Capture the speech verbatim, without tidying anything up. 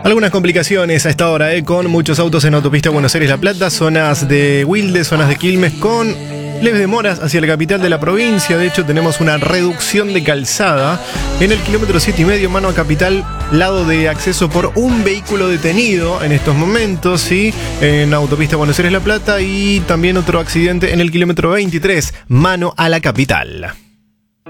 Algunas complicaciones a esta hora, ¿eh? Con muchos autos en autopista Buenos Aires-La Plata, zonas de Wilde, zonas de Quilmes, con leves demoras hacia la capital de la provincia. De hecho, tenemos una reducción de calzada en el kilómetro siete y medio, mano a capital, lado de acceso por un vehículo detenido en estos momentos, ¿sí? En autopista Buenos Aires-La Plata, y también otro accidente en el kilómetro veintitrés, mano a la capital.